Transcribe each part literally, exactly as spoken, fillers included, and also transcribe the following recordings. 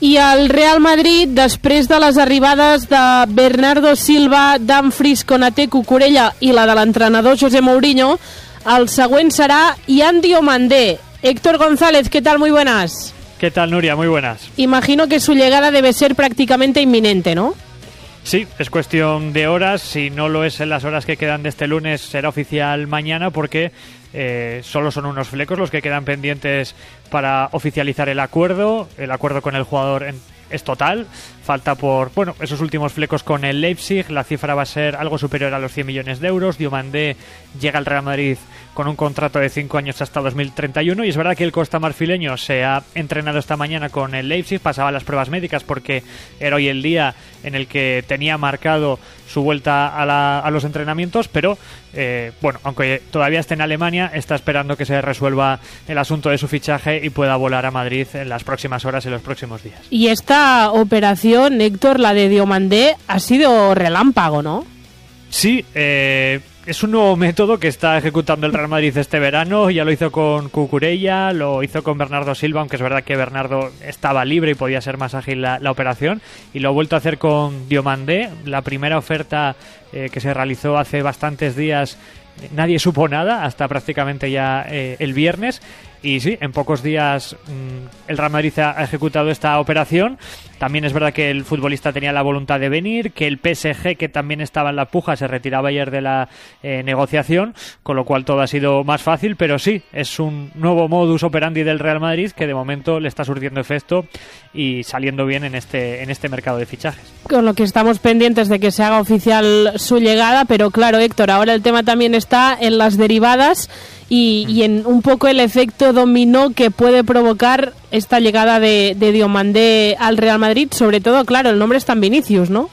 I el Real Madrid, després de les arribades de Bernardo Silva, Dumfries, Konaté, Cucurella i la de l'entrenador José Mourinho, el següent serà Yan Diomandé. Héctor González, ¿qué tal? Muy buenas. ¿Qué tal, Nuria? Muy buenas. Imagino que su llegada debe ser prácticamente inminente, ¿no? Sí, es cuestión de horas. Si no lo es en las horas que quedan de este lunes, será oficial mañana, porque eh, solo son unos flecos los que quedan pendientes para oficializar el acuerdo. El acuerdo con el jugador en, es total. Falta por, bueno, esos últimos flecos con el Leipzig. La cifra va a ser algo superior a los cien millones de euros. Diomandé llega al Real Madrid con un contrato de cinco años hasta dos mil treinta y uno, y es verdad que el costamarfileño se ha entrenado esta mañana con el Leipzig, pasaba las pruebas médicas porque era hoy el día en el que tenía marcado su vuelta a, la, a los entrenamientos, pero eh, bueno, aunque todavía esté en Alemania, está esperando que se resuelva el asunto de su fichaje y pueda volar a Madrid en las próximas horas y los próximos días. Y esta operación, Héctor, la de Diomandé, ha sido relámpago, ¿no? Sí, eh, es un nuevo método que está ejecutando el Real Madrid este verano. Ya lo hizo con Cucurella, lo hizo con Bernardo Silva, aunque es verdad que Bernardo estaba libre y podía ser más ágil la, la operación, y lo ha vuelto a hacer con Diomandé. La primera oferta eh, que se realizó hace bastantes días, nadie supo nada hasta prácticamente ya eh, el viernes. Y sí, en pocos días mmm, el Real Madrid ha ejecutado esta operación. También es verdad que el futbolista tenía la voluntad de venir, que el P S G, que también estaba en la puja, se retiraba ayer de la eh, negociación, con lo cual todo ha sido más fácil, pero sí, es un nuevo modus operandi del Real Madrid que de momento le está surtiendo efecto y saliendo bien en este, en este mercado de fichajes. Con lo que estamos pendientes de que se haga oficial su llegada, pero claro, Héctor, ahora el tema también está en las derivadas y, y en un poco el efecto dominó que puede provocar esta llegada de, de Diomandé al Real Madrid, sobre todo, claro, el nombre está en Vinicius, ¿no?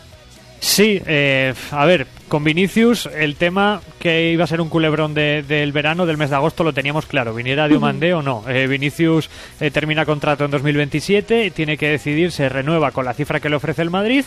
Sí, eh, a ver, con Vinicius el tema que iba a ser un culebrón de, del verano, del mes de agosto, lo teníamos claro, viniera Diomandé o no. Eh, Vinicius eh, termina contrato en dos mil veintisiete y tiene que decidir si renueva con la cifra que le ofrece el Madrid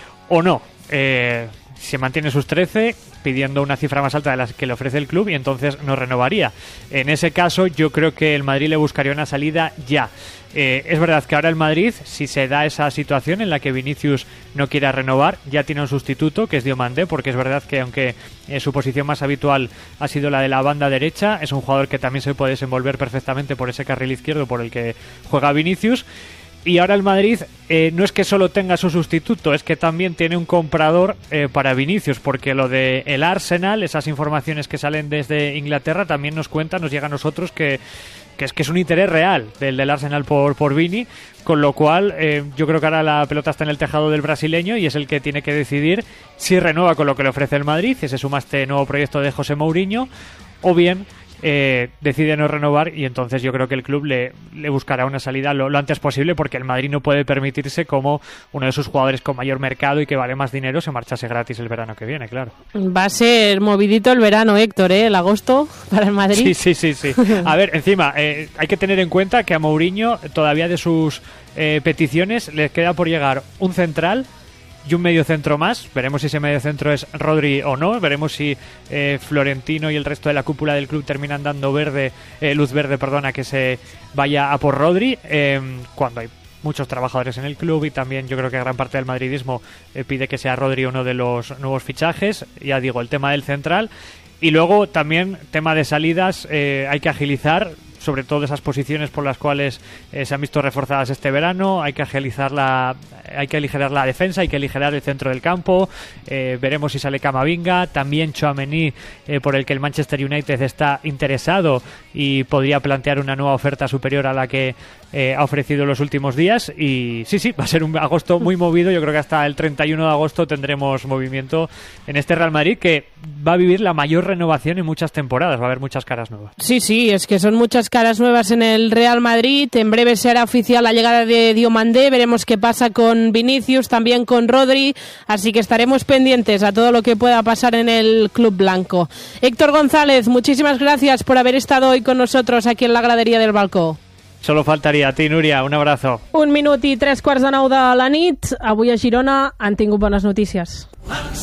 o no. Eh, se mantiene sus trece, pidiendo una cifra más alta de las que le ofrece el club, y entonces no renovaría. En ese caso yo creo que el Madrid le buscaría una salida ya. Eh, es verdad que ahora el Madrid, si se da esa situación en la que Vinicius no quiera renovar, ya tiene un sustituto, que es Diomandé, porque es verdad que aunque eh, su posición más habitual ha sido la de la banda derecha, es un jugador que también se puede desenvolver perfectamente por ese carril izquierdo por el que juega Vinicius. Y ahora el Madrid eh, no es que solo tenga su sustituto, es que también tiene un comprador eh, para Vinicius, porque lo de el Arsenal, esas informaciones que salen desde Inglaterra, también nos cuentan, nos llega a nosotros que, que es que es un interés real del, del Arsenal por, por Vini, con lo cual eh, yo creo que ahora la pelota está en el tejado del brasileño y es el que tiene que decidir si renueva con lo que le ofrece el Madrid, si se suma a este nuevo proyecto de José Mourinho, o bien Eh, decide no renovar, y entonces yo creo que el club le, le buscará una salida lo, lo antes posible, porque el Madrid no puede permitirse como uno de sus jugadores con mayor mercado y que vale más dinero se marchase gratis el verano que viene, claro. Va a ser movidito el verano, Héctor, ¿eh? El agosto para el Madrid. Sí, sí, sí, sí. A ver, encima, eh, hay que tener en cuenta que a Mourinho todavía de sus eh, peticiones le queda por llegar un central y un medio centro más. Veremos si ese medio centro es Rodri o no. Veremos si eh, Florentino y el resto de la cúpula del club terminan dando verde, eh, luz verde, perdona, que se vaya a por Rodri, eh, cuando hay muchos trabajadores en el club, y también yo creo que gran parte del madridismo eh, pide que sea Rodri uno de los nuevos fichajes. Ya digo, el tema del central. Y luego también tema de salidas, eh, hay que agilizar sobre todo esas posiciones por las cuales eh, se han visto reforzadas este verano. Hay que agilizar la, hay que aligerar la defensa, hay que aligerar el centro del campo. Eh, veremos si sale Camavinga, también Tchouaméni, eh, por el que el Manchester United está interesado y podría plantear una nueva oferta superior a la que eh, ha ofrecido en los últimos días. Y sí, sí, va a ser un agosto muy movido. Yo creo que hasta el treinta y uno de agosto tendremos movimiento en este Real Madrid, que va a vivir la mayor renovación en muchas temporadas. Va a haber muchas caras nuevas. Sí, sí, es que son muchas caras nuevas en el Real Madrid. En breve será oficial la llegada de Diomandé. Veremos qué pasa con Vinicius, también con Rodri. Así que estaremos pendientes a todo lo que pueda pasar en el Club Blanco. Héctor González, muchísimas gracias por haber estado hoy con nosotros aquí en la gradería del Balcó. Solo faltaria. A ti, Núria, un abrazo. Un minut i tres quarts de nou de la nit. Avui a Girona han tingut bones notícies.